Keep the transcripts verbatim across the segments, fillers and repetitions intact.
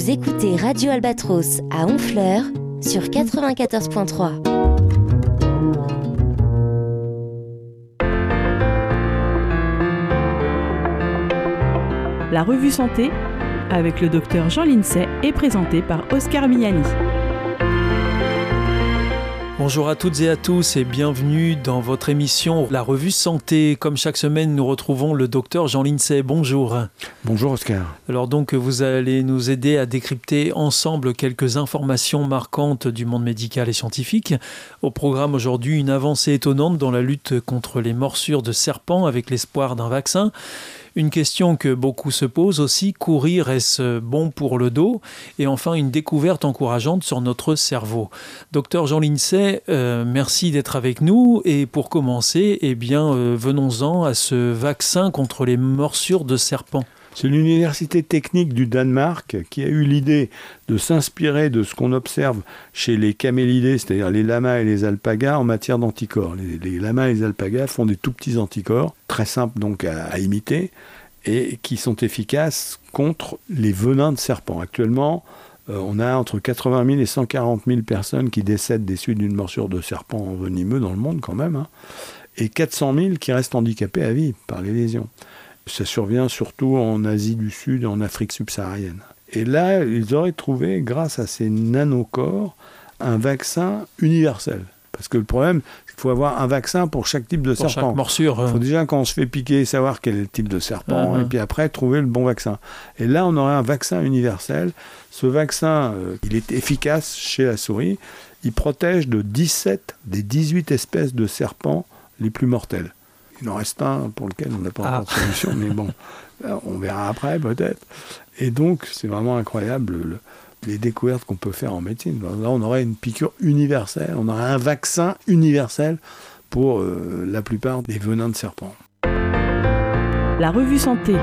Vous écoutez Radio Albatros à Honfleur sur quatre-vingt-quatorze virgule trois. La revue Santé avec le docteur Jean Lincey est présentée par Oscar Miani. Bonjour à toutes et à tous et bienvenue dans votre émission La Revue Santé. Comme chaque semaine, nous retrouvons le docteur Jean Lincey. Bonjour. Bonjour Oscar. Alors donc, vous allez nous aider à décrypter ensemble quelques informations marquantes du monde médical et scientifique. Au programme aujourd'hui, une avancée étonnante dans la lutte contre les morsures de serpents avec l'espoir d'un vaccin. Une question que beaucoup se posent aussi, courir est-ce bon pour le dos? Et enfin, une découverte encourageante sur notre cerveau. Docteur Jean Lincey, euh, merci d'être avec nous. Et pour commencer, eh bien, euh, venons-en à ce vaccin contre les morsures de serpents. C'est l'université technique du Danemark qui a eu l'idée de s'inspirer de ce qu'on observe chez les camélidés, c'est-à-dire les lamas et les alpagas, en matière d'anticorps. Les, les lamas et les alpagas font des tout petits anticorps, très simples donc à, à imiter, et qui sont efficaces contre les venins de serpents. Actuellement, euh, on a entre quatre-vingt mille et cent quarante mille personnes qui décèdent des suites d'une morsure de serpent venimeux dans le monde quand même, hein, et quatre cent mille qui restent handicapés à vie par les lésions. Ça survient surtout en Asie du Sud et en Afrique subsaharienne. Et là, ils auraient trouvé, grâce à ces nanocorps, un vaccin universel. Parce que le problème, c'est qu'il faut avoir un vaccin pour chaque type de pour serpent. Chaque morsure. Il faut déjà, quand on se fait piquer, savoir quel est le type de serpent, uh-huh. et puis après, trouver le bon vaccin. Et là, on aurait un vaccin universel. Ce vaccin, euh, il est efficace chez la souris. Il protège de dix-sept des dix-huit espèces de serpents les plus mortels. Il en reste un pour lequel on n'a pas ah. encore de solution, mais bon, on verra après peut-être. Et donc, c'est vraiment incroyable le, les découvertes qu'on peut faire en médecine. Là, on aurait une piqûre universelle, on aurait un vaccin universel pour euh, la plupart des venins de serpents. La revue Santé.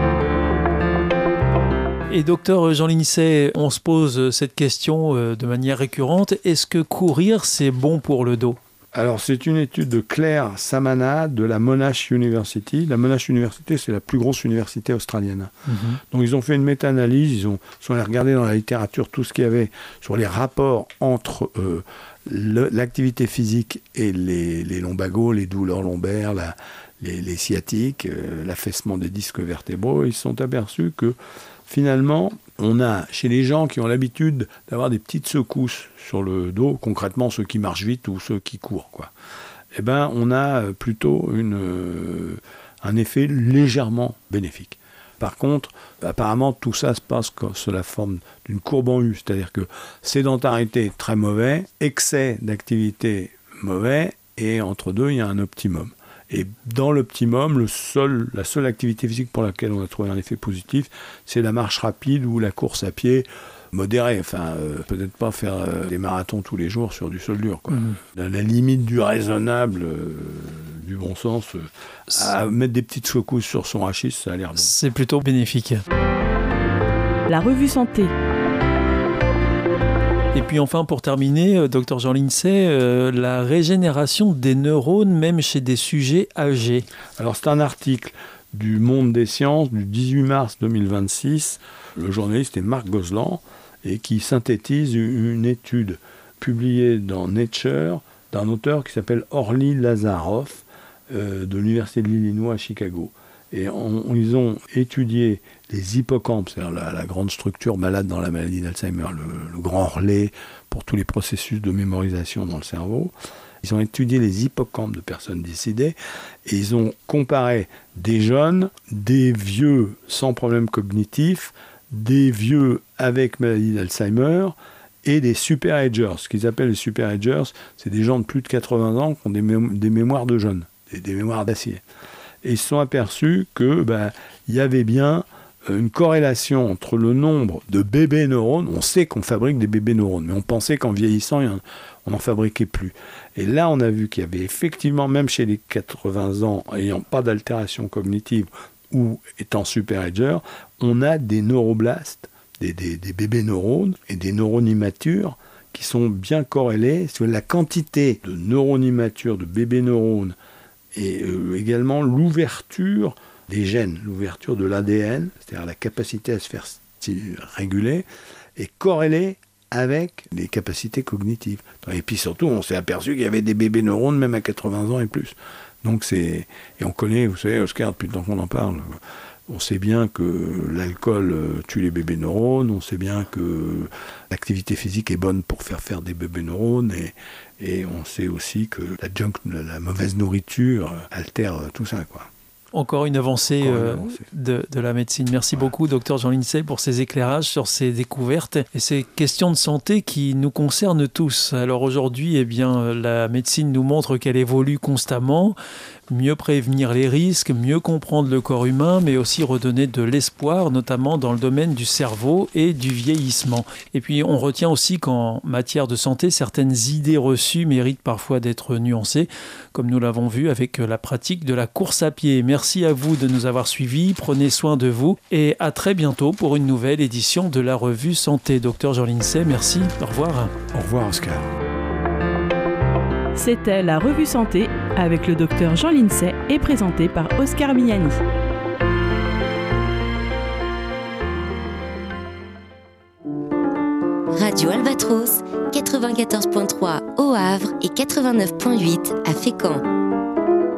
Et docteur Jean Lincey, on se pose cette question de manière récurrente. Est-ce que courir, c'est bon pour le dos ? Alors, c'est une étude de Claire Samana de la Monash University. La Monash University, c'est la plus grosse université australienne. Mm-hmm. Donc, ils ont fait une méta-analyse. Ils ont, ils sont allés regarder dans la littérature tout ce qu'il y avait sur les rapports entre euh, le, l'activité physique et les, les lombagos, les douleurs lombaires, la, les, les sciatiques, euh, l'affaissement des disques vertébraux. Ils se sont aperçus que, finalement, on a, chez les gens qui ont l'habitude d'avoir des petites secousses sur le dos, concrètement ceux qui marchent vite ou ceux qui courent, quoi, eh ben, on a plutôt une, euh, un effet légèrement bénéfique. Par contre, apparemment, tout ça se passe sous la forme d'une courbe en U, c'est-à-dire que sédentarité très mauvais, excès d'activité mauvais, et entre deux, il y a un optimum. Et dans l'optimum, le seul, la seule activité physique pour laquelle on a trouvé un effet positif, c'est la marche rapide ou la course à pied modérée. Enfin, euh, peut-être pas faire euh, des marathons tous les jours sur du sol dur, quoi. Mmh. Dans la limite du raisonnable, euh, du bon sens, euh, à mettre des petites secousses sur son rachis, ça a l'air bon. C'est plutôt bénéfique. La revue Santé. Et puis enfin, pour terminer, euh, docteur Jean Lincey, euh, la régénération des neurones, même chez des sujets âgés. Alors, c'est un article du Monde des Sciences du dix-huit mars deux mille vingt-six. Le journaliste est Marc Gozlan, et qui synthétise une étude publiée dans Nature d'un auteur qui s'appelle Orly Lazaroff, euh, de l'Université de l'Illinois à Chicago. Et on, on, ils ont étudié les hippocampes, c'est-à-dire la, la grande structure malade dans la maladie d'Alzheimer, le, le grand relais pour tous les processus de mémorisation dans le cerveau. Ils ont étudié les hippocampes de personnes décédées et ils ont comparé des jeunes, des vieux sans problème cognitif, des vieux avec maladie d'Alzheimer et des super-agers. Ce qu'ils appellent les super-agers, c'est des gens de plus de quatre-vingts ans qui ont des, mé- des mémoires de jeunes, des, des mémoires d'acier. Et ils se sont aperçus qu'il ben, y avait bien une corrélation entre le nombre de bébés neurones. On sait qu'on fabrique des bébés neurones, mais on pensait qu'en vieillissant, on n'en fabriquait plus. Et là, on a vu qu'il y avait effectivement, même chez les quatre-vingts ans, ayant pas d'altération cognitive ou étant super-ager, on a des neuroblastes, des, des, des bébés neurones et des neurones immatures qui sont bien corrélés. La quantité de neurones immatures, de bébés neurones, et euh, également l'ouverture des gènes, l'ouverture de l'A D N, c'est-à-dire la capacité à se faire réguler, est corrélé avec les capacités cognitives. Et puis surtout, on s'est aperçu qu'il y avait des bébés neurones même à quatre-vingts ans et plus. Donc c'est... Et on connaît, vous savez, Oscar, depuis le temps qu'on en parle, on sait bien que l'alcool tue les bébés neurones, on sait bien que l'activité physique est bonne pour faire faire des bébés neurones, et, et on sait aussi que la junk, la mauvaise nourriture altère tout ça, quoi. Encore une avancée, Encore une euh, avancée. De, de la médecine. Merci Ouais. beaucoup, docteur Jean Lincey, pour ces éclairages sur ces découvertes et ces questions de santé qui nous concernent tous. Alors aujourd'hui, eh bien, la médecine nous montre qu'elle évolue constamment. Mieux prévenir les risques, mieux comprendre le corps humain, mais aussi redonner de l'espoir, notamment dans le domaine du cerveau et du vieillissement. Et puis on retient aussi qu'en matière de santé, certaines idées reçues méritent parfois d'être nuancées, comme nous l'avons vu avec la pratique de la course à pied. Merci à vous de nous avoir suivis, prenez soin de vous et à très bientôt pour une nouvelle édition de la revue Santé. Docteur Jean Lincey, merci, au revoir. Au revoir, Oscar. C'était la revue Santé avec le docteur Jean Lincey et présenté par Oscar Miani. Radio Albatros, quatre-vingt-quatorze virgule trois au Havre et quatre-vingt-neuf virgule huit à Fécamp.